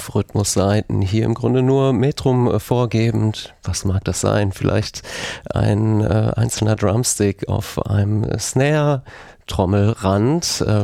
Rhythmusseiten, hier im Grunde nur Metrum vorgebend. Was mag das sein? Vielleicht ein einzelner Drumstick auf einem Snare, Trommelrand,